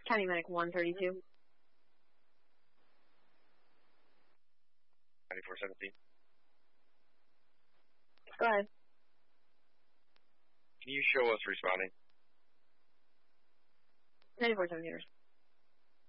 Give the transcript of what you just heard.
County Medic 132. 9417. Go ahead. Can you show us responding? 9417.